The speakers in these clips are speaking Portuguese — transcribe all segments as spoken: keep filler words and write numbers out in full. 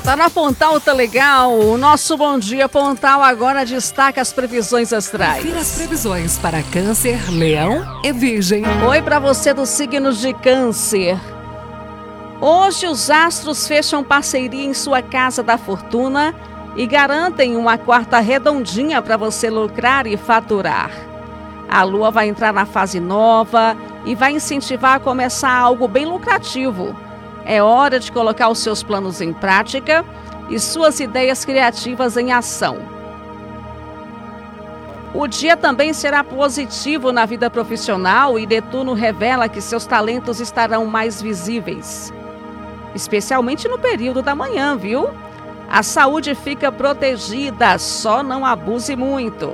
Tá na Pontal, tá legal? O nosso Bom Dia Pontal agora destaca as previsões astrais. Confira as previsões para Câncer, Leão e Virgem. Oi para você dos signos de Câncer. Hoje os astros fecham parceria em sua casa da fortuna e garantem uma quarta redondinha para você lucrar e faturar. A lua vai entrar na fase nova e vai incentivar a começar algo bem lucrativo. É hora de colocar os seus planos em prática e suas ideias criativas em ação. O dia também será positivo na vida profissional e Netuno revela que seus talentos estarão mais visíveis, especialmente no período da manhã, viu? A saúde fica protegida, só não abuse muito.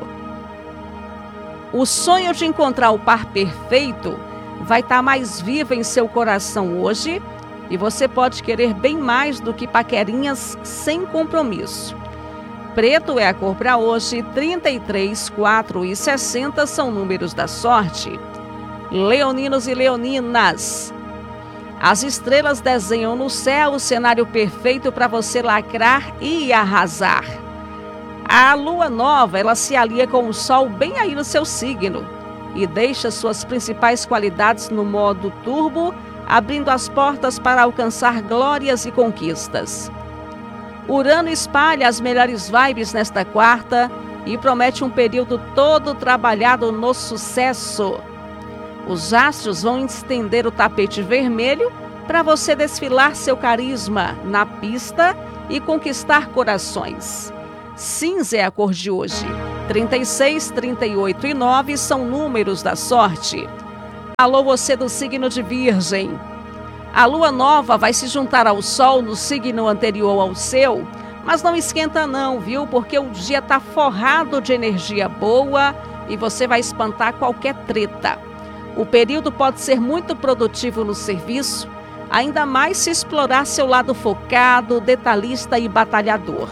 O sonho de encontrar o par perfeito vai estar mais vivo em seu coração hoje e você pode querer bem mais do que paquerinhas sem compromisso. Preto é a cor para hoje, trinta e três, quatro e sessenta são números da sorte. Leoninos e leoninas. As estrelas desenham no céu o cenário perfeito para você lacrar e arrasar. A lua nova, ela se alia com o sol bem aí no seu signo e deixa suas principais qualidades no modo turbo, abrindo as portas para alcançar glórias e conquistas. Urano espalha as melhores vibes nesta quarta e promete um período todo trabalhado no sucesso. Os astros vão estender o tapete vermelho para você desfilar seu carisma na pista e conquistar corações. Cinza é a cor de hoje. trinta e seis, trinta e oito e nove são números da sorte. Alô, você do signo de Virgem. A lua nova vai se juntar ao sol no signo anterior ao seu, mas não esquenta não, viu? Porque o dia está forrado de energia boa e você vai espantar qualquer treta. O período pode ser muito produtivo no serviço, ainda mais se explorar seu lado focado, detalhista e batalhador.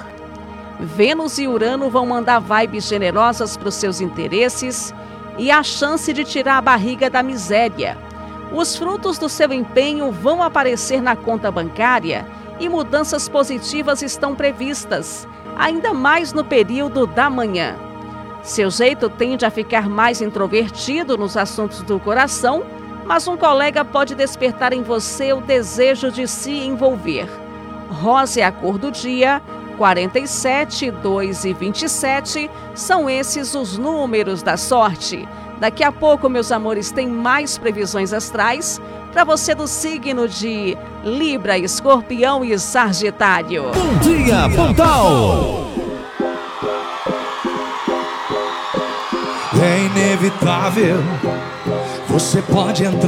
Vênus e Urano vão mandar vibes generosas para os seus interesses e a chance de tirar a barriga da miséria. Os frutos do seu empenho vão aparecer na conta bancária e mudanças positivas estão previstas, ainda mais no período da manhã. Seu jeito tende a ficar mais introvertido nos assuntos do coração, mas um colega pode despertar em você o desejo de se envolver. Rosa é a cor do dia. quarenta e sete, dois e vinte e sete são esses os números da sorte. Daqui a pouco, meus amores, tem mais previsões astrais para você do signo de Libra, Escorpião e Sagitário. Bom dia, Pontal! É inevitável, você pode entrar